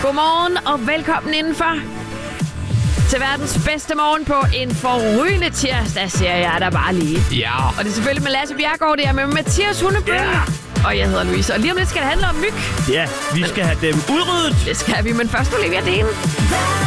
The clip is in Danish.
Godmorgen og velkommen indenfor til verdens bedste morgen på en forrygende tirsdag, siger jeg der bare lige. Ja. Og det er selvfølgelig med Lasse Bjerregaard, det er med Mathias Hundebøl. Ja. Og jeg hedder Louise, og lige om lidt skal det handle om myg. Ja, vi skal have dem udryddet. Det skal vi, men først Olivia Dehn.